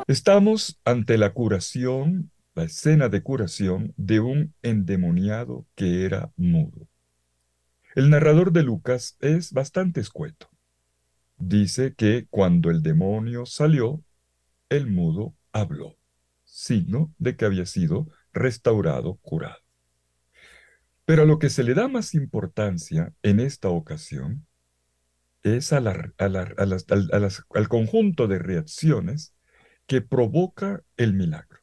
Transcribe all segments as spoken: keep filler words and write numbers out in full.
Estamos ante la curación, la escena de curación de un endemoniado que era mudo. El narrador de Lucas es bastante escueto. Dice que cuando el demonio salió, el mudo habló, signo de que había sido restaurado, curado. Pero a lo que se le da más importancia en esta ocasión es a la- a la- a las- al a las- al conjunto de reacciones que provoca el milagro.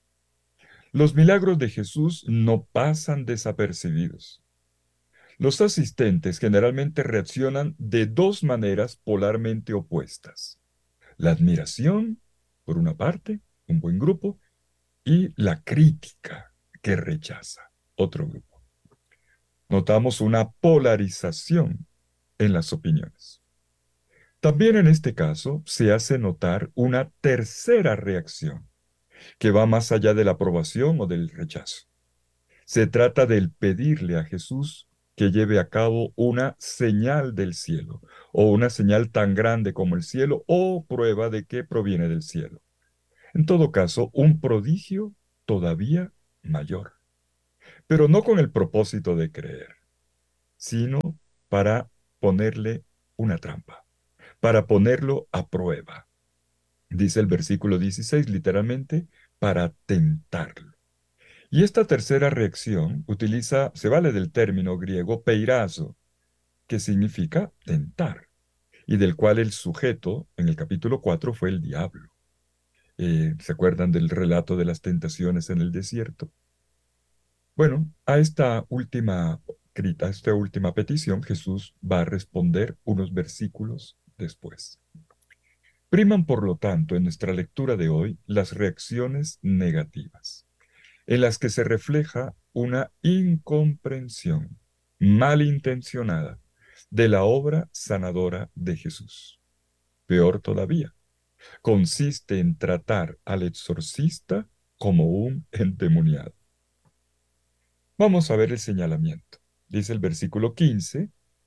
Los milagros de Jesús no pasan desapercibidos. Los asistentes generalmente reaccionan de dos maneras polarmente opuestas. La admiración, por una parte, un buen grupo, y la crítica, que rechaza, otro grupo. Notamos una polarización en las opiniones. También en este caso se hace notar una tercera reacción, que va más allá de la aprobación o del rechazo. Se trata del pedirle a Jesús que lleve a cabo una señal del cielo, o una señal tan grande como el cielo, o prueba de que proviene del cielo. En todo caso, un prodigio todavía mayor, pero no con el propósito de creer, sino para ponerle una trampa, para ponerlo a prueba. Dice el versículo dieciséis literalmente, para tentarlo. Y esta tercera reacción utiliza, se vale del término griego peirazo, que significa tentar, y del cual el sujeto en el capítulo cuatro fue el diablo. Eh, ¿se acuerdan del relato de las tentaciones en el desierto? Bueno, a esta última, a esta última petición Jesús va a responder unos versículos después. Priman, por lo tanto, en nuestra lectura de hoy las reacciones negativas, en las que se refleja una incomprensión malintencionada de la obra sanadora de Jesús. Peor todavía, consiste en tratar al exorcista como un endemoniado. Vamos a ver el señalamiento. Dice el versículo quince,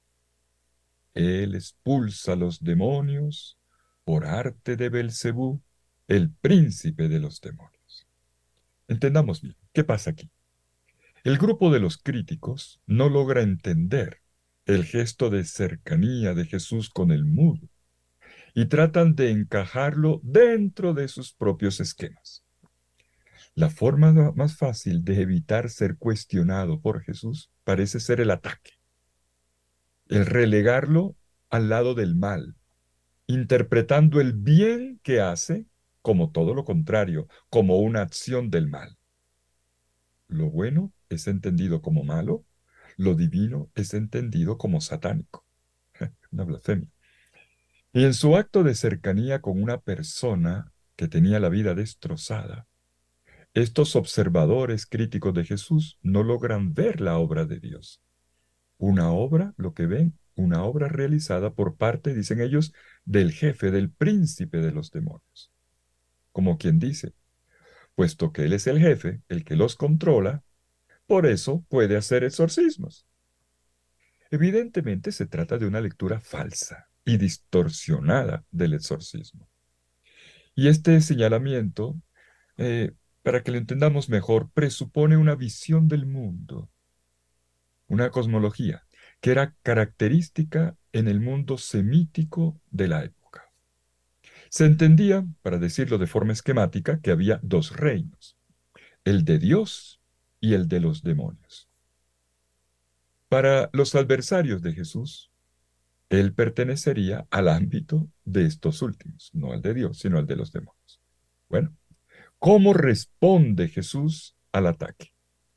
Él expulsa a los demonios por arte de Belcebú, el príncipe de los demonios. Entendamos bien, ¿qué pasa aquí? El grupo de los críticos no logra entender el gesto de cercanía de Jesús con el mudo y tratan de encajarlo dentro de sus propios esquemas. La forma más fácil de evitar ser cuestionado por Jesús parece ser el ataque, el relegarlo al lado del mal, interpretando el bien que hace como todo lo contrario, como una acción del mal. Lo bueno es entendido como malo, lo divino es entendido como satánico. Una blasfemia. Y en su acto de cercanía con una persona que tenía la vida destrozada, estos observadores críticos de Jesús no logran ver la obra de Dios. Una obra, lo que ven, una obra realizada por parte, dicen ellos, del jefe, del príncipe de los demonios. Como quien dice, puesto que él es el jefe, el que los controla, por eso puede hacer exorcismos. Evidentemente se trata de una lectura falsa y distorsionada del exorcismo. Y este señalamiento, eh, para que lo entendamos mejor, presupone una visión del mundo, una cosmología, que era característica en el mundo semítico de la época. Se entendía, para decirlo de forma esquemática, que había dos reinos, el de Dios y el de los demonios. Para los adversarios de Jesús, él pertenecería al ámbito de estos últimos, no al de Dios, sino al de los demonios. Bueno, ¿cómo responde Jesús al ataque?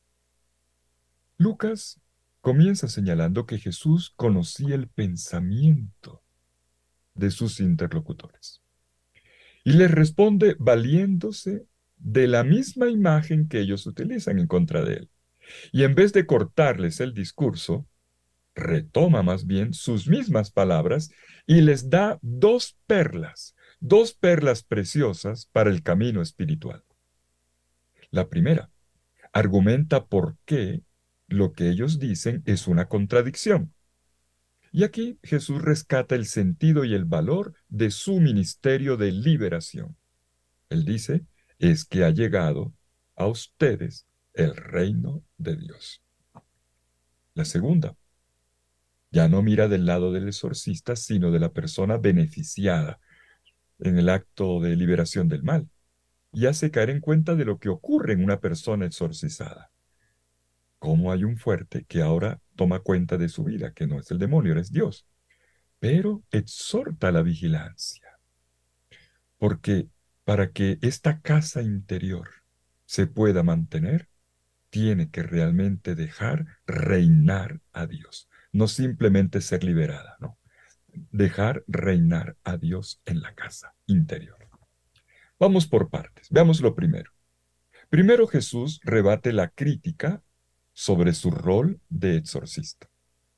Lucas comienza señalando que Jesús conocía el pensamiento de sus interlocutores y les responde valiéndose de la misma imagen que ellos utilizan en contra de él. Y en vez de cortarles el discurso, retoma más bien sus mismas palabras y les da dos perlas, dos perlas preciosas para el camino espiritual. La primera, argumenta por qué lo que ellos dicen es una contradicción. Y aquí Jesús rescata el sentido y el valor de su ministerio de liberación. Él dice, es que ha llegado a ustedes el reino de Dios. La segunda, ya no mira del lado del exorcista, sino de la persona beneficiada en el acto de liberación del mal, y hace caer en cuenta de lo que ocurre en una persona exorcizada. Cómo hay un fuerte que ahora toma cuenta de su vida, que no es el demonio, es Dios, pero exhorta a la vigilancia, porque para que esta casa interior se pueda mantener, tiene que realmente dejar reinar a Dios, no simplemente ser liberada, no, dejar reinar a Dios en la casa interior. Vamos por partes, veamos lo primero. Primero Jesús rebate la crítica sobre su rol de exorcista.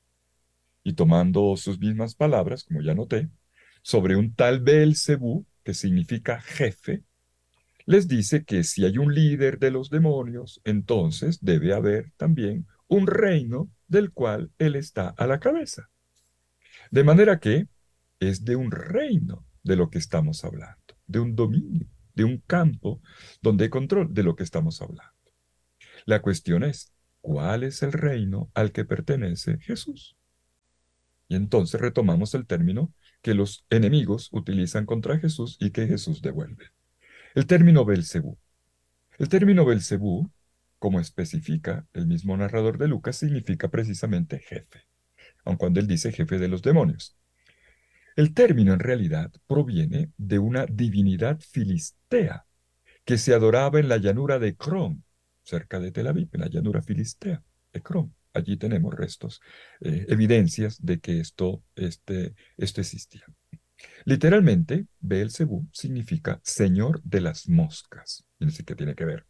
Y tomando sus mismas palabras, como ya noté, sobre un tal Beelzebú, que significa jefe, les dice que si hay un líder de los demonios, entonces debe haber también un reino del cual él está a la cabeza. De manera que es de un reino de lo que estamos hablando, de un dominio, de un campo donde hay control de lo que estamos hablando. La cuestión es, ¿cuál es el reino al que pertenece Jesús? Y entonces retomamos el término que los enemigos utilizan contra Jesús y que Jesús devuelve. El término Belcebú. El término Belcebú, como especifica el mismo narrador de Lucas, significa precisamente jefe, aun cuando él dice jefe de los demonios. El término en realidad proviene de una divinidad filistea que se adoraba en la llanura de Ecrón, cerca de Tel Aviv, en la llanura filistea, Ecrón. Allí tenemos restos, eh, evidencias de que esto, este, esto existía. Literalmente, Beelzebú significa señor de las moscas. Y no sé qué tiene que ver.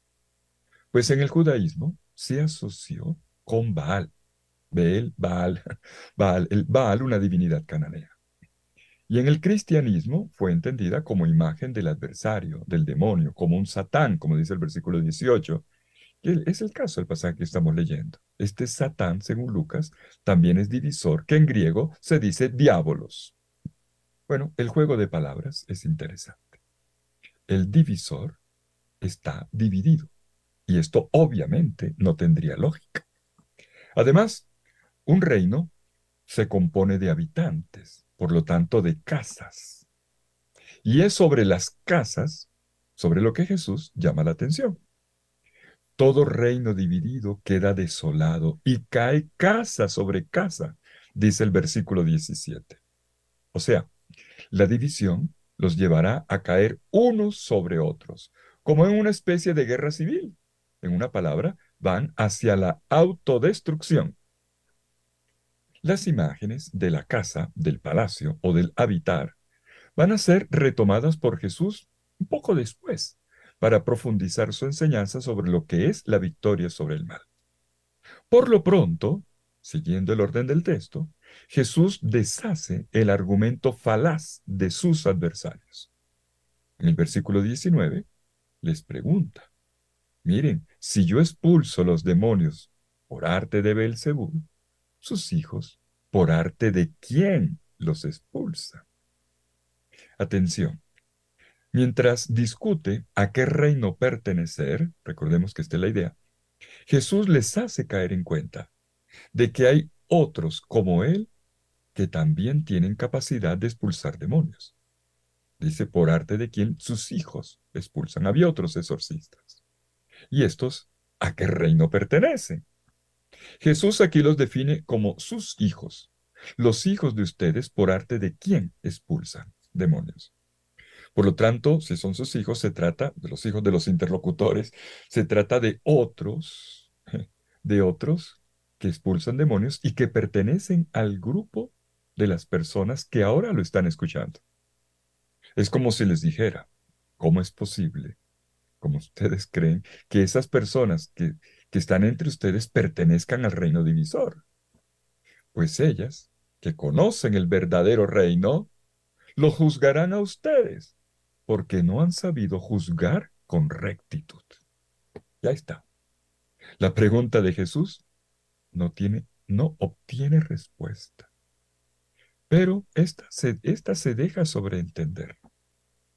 Pues en el judaísmo se asoció con Baal. Beel, Baal, Baal, el Baal, una divinidad cananea. Y en el cristianismo fue entendida como imagen del adversario, del demonio, como un Satán, como dice el versículo dieciocho. Y es el caso del pasaje que estamos leyendo. Este Satán, según Lucas, también es divisor, que en griego se dice diabolos. Bueno, el juego de palabras es interesante. El divisor está dividido, y esto obviamente no tendría lógica. Además, un reino se compone de habitantes, por lo tanto de casas. Y es sobre las casas, sobre lo que Jesús llama la atención. Todo reino dividido queda desolado y cae casa sobre casa, dice el versículo diecisiete. O sea, la división los llevará a caer unos sobre otros, como en una especie de guerra civil. En una palabra, van hacia la autodestrucción. Las imágenes de la casa, del palacio o del habitar van a ser retomadas por Jesús un poco después, para profundizar su enseñanza sobre lo que es la victoria sobre el mal. Por lo pronto, siguiendo el orden del texto, Jesús deshace el argumento falaz de sus adversarios. En el versículo diecinueve les pregunta, miren, si yo expulso los demonios por arte de Belcebú, sus hijos, ¿por arte de quién los expulsa? Atención, mientras discute a qué reino pertenecer, recordemos que esta es la idea, Jesús les hace caer en cuenta de que hay otros como él que también tienen capacidad de expulsar demonios. Dice, por arte de quien sus hijos expulsan. Había otros exorcistas. ¿Y estos a qué reino pertenecen? Jesús aquí los define como sus hijos. Los hijos de ustedes por arte de quién expulsan demonios. Por lo tanto, si son sus hijos, se trata de los hijos de los interlocutores, se trata de otros, de otros que expulsan demonios y que pertenecen al grupo de las personas que ahora lo están escuchando. Es como si les dijera, ¿cómo es posible, como ustedes creen, que esas personas que, que están entre ustedes pertenezcan al reino divisor? Pues ellas, que conocen el verdadero reino, lo juzgarán a ustedes, porque no han sabido juzgar con rectitud. Ya está. La pregunta de Jesús no tiene, no obtiene respuesta, pero esta se, esta se deja sobreentender.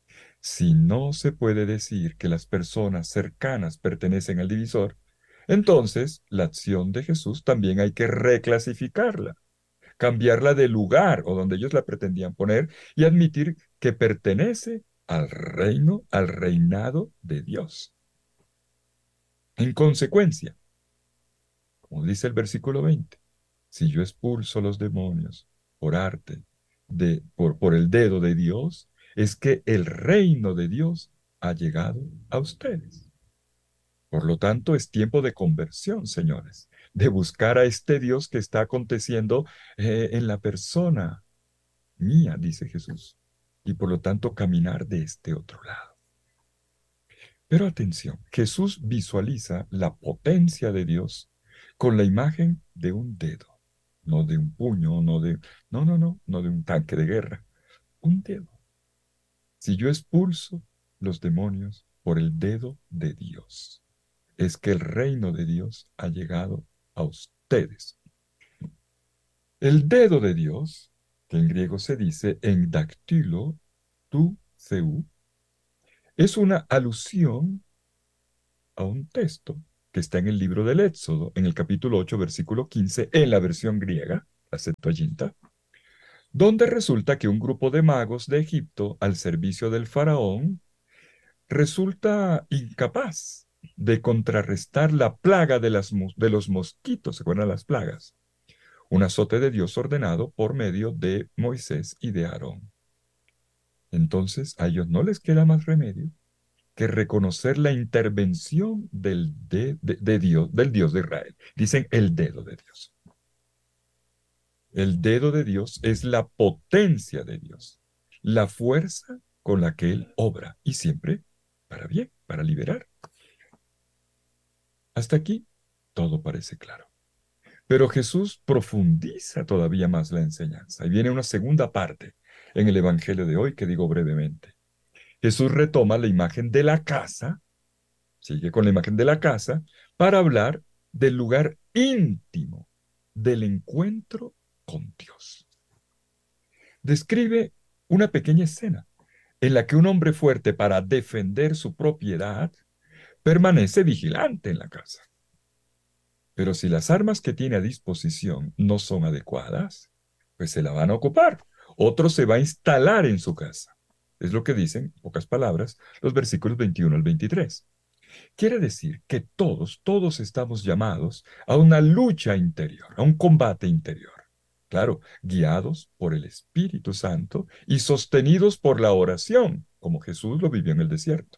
Si no se puede decir que las personas cercanas pertenecen al divisor, entonces la acción de Jesús también hay que reclasificarla, cambiarla de lugar o donde ellos la pretendían poner y admitir que pertenece al reino, al reinado de Dios. En consecuencia, como dice el versículo veinte, si yo expulso los demonios por arte, de, por, por el dedo de Dios, es que el reino de Dios ha llegado a ustedes. Por lo tanto, es tiempo de conversión, señores, de buscar a este Dios que está aconteciendo eh, en la persona mía, dice Jesús, y por lo tanto caminar de este otro lado. Pero atención, Jesús visualiza la potencia de Dios con la imagen de un dedo, no de un puño, no de, no, no, no, no de un tanque de guerra, un dedo. Si yo expulso los demonios por el dedo de Dios, es que el reino de Dios ha llegado a ustedes. El dedo de Dios, que en griego se dice en dactilo tu theu, es una alusión a un texto que está en el libro del Éxodo, en el capítulo ocho, versículo quince, en la versión griega, la Septuaginta, donde resulta que un grupo de magos de Egipto, al servicio del faraón, resulta incapaz de contrarrestar la plaga de, las, de los mosquitos, ¿se acuerdan las plagas? Un azote de Dios ordenado por medio de Moisés y de Aarón. Entonces a ellos no les queda más remedio que reconocer la intervención del, de, de, de Dios, del Dios de Israel. Dicen el dedo de Dios. El dedo de Dios es la potencia de Dios, la fuerza con la que Él obra y siempre para bien, para liberar. Hasta aquí todo parece claro. Pero Jesús profundiza todavía más la enseñanza y viene una segunda parte en el Evangelio de hoy que digo brevemente. Jesús retoma la imagen de la casa, sigue con la imagen de la casa, para hablar del lugar íntimo del encuentro con Dios. Describe una pequeña escena en la que un hombre fuerte para defender su propiedad permanece vigilante en la casa. Pero si las armas que tiene a disposición no son adecuadas, pues se la van a ocupar. Otro se va a instalar en su casa. Es lo que dicen, en pocas palabras, los versículos veintiuno al veintitrés. Quiere decir que todos, todos estamos llamados a una lucha interior, a un combate interior. Claro, guiados por el Espíritu Santo y sostenidos por la oración, como Jesús lo vivió en el desierto.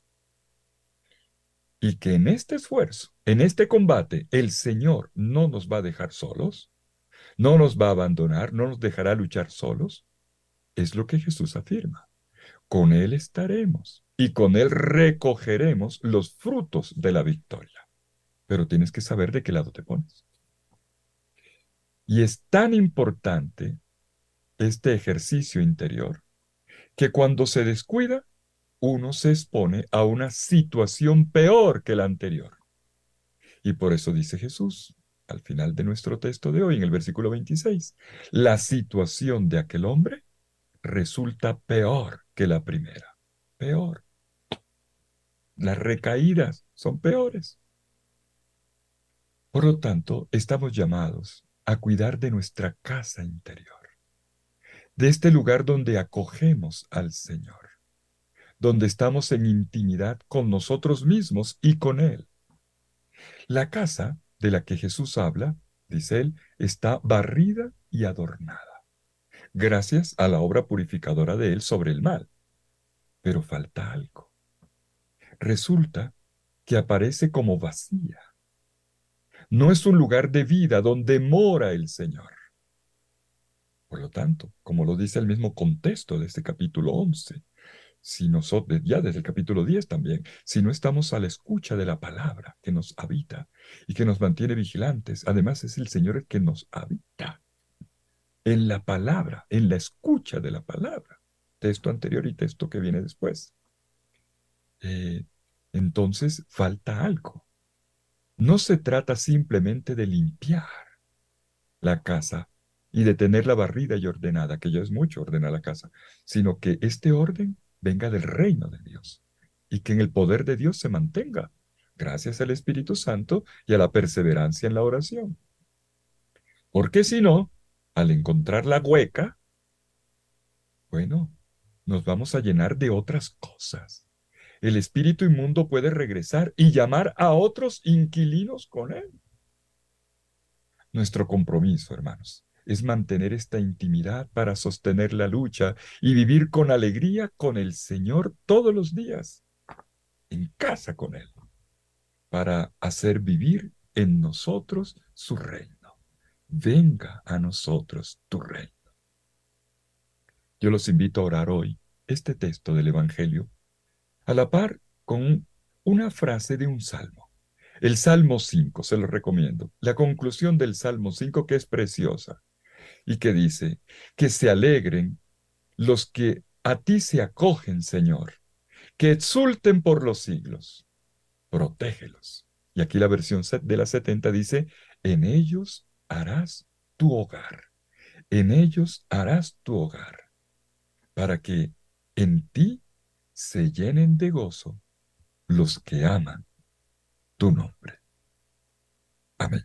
Y que en este esfuerzo, en este combate, el Señor no nos va a dejar solos, no nos va a abandonar, no nos dejará luchar solos, es lo que Jesús afirma. Con Él estaremos y con Él recogeremos los frutos de la victoria. Pero tienes que saber de qué lado te pones. Y es tan importante este ejercicio interior que cuando se descuida, uno se expone a una situación peor que la anterior. Y por eso dice Jesús, al final de nuestro texto de hoy, en el versículo veintiséis, la situación de aquel hombre resulta peor que la primera. Peor. Las recaídas son peores. Por lo tanto, estamos llamados a cuidar de nuestra casa interior, de este lugar donde acogemos al Señor, donde estamos en intimidad con nosotros mismos y con Él. La casa de la que Jesús habla, dice él, está barrida y adornada, gracias a la obra purificadora de Él sobre el mal. Pero falta algo. Resulta que aparece como vacía. No es un lugar de vida donde mora el Señor. Por lo tanto, como lo dice el mismo contexto de este capítulo once, si nosotros, ya desde el capítulo diez también, si no estamos a la escucha de la palabra que nos habita y que nos mantiene vigilantes, además es el Señor el que nos habita en la palabra, en la escucha de la palabra, texto anterior y texto que viene después. Eh, entonces falta algo. No se trata simplemente de limpiar la casa y de tenerla barrida y ordenada, que ya es mucho ordenar la casa, sino que este orden venga del reino de Dios y que en el poder de Dios se mantenga, gracias al Espíritu Santo y a la perseverancia en la oración. Porque si no, al encontrar la hueca, bueno, nos vamos a llenar de otras cosas. El espíritu inmundo puede regresar y llamar a otros inquilinos con él. Nuestro compromiso, hermanos, es mantener esta intimidad para sostener la lucha y vivir con alegría con el Señor todos los días, en casa con Él, para hacer vivir en nosotros su reino. Venga a nosotros tu reino. Yo los invito a orar hoy este texto del Evangelio a la par con una frase de un salmo. El Salmo cinco, se lo recomiendo. La conclusión del Salmo cinco, que es preciosa y que dice, que se alegren los que a ti se acogen, Señor, que exulten por los siglos, protégelos. Y aquí la versión de la setenta dice, en ellos harás tu hogar, en ellos harás tu hogar, para que en ti se llenen de gozo los que aman tu nombre. Amén.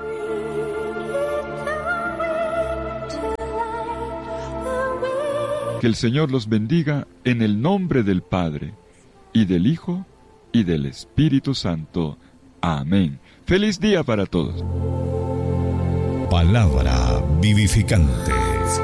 Que el Señor los bendiga en el nombre del Padre, y del Hijo, y del Espíritu Santo. Amén. Feliz día para todos. Palabra vivificante.